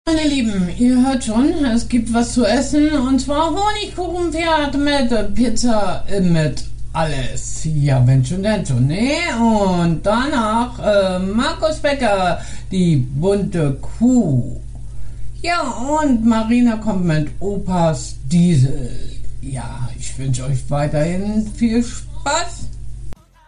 Meine Lieben, ihr hört schon, es gibt was zu essen und zwar Honigkuchenpferd mit Pizza mit alles. Ja, wenn schon, denn schon, ne? Und danach Markus Becker, die bunte Kuh. Ja, und Marina kommt mit Opas Diesel. Ja, ich wünsche euch weiterhin viel Spaß.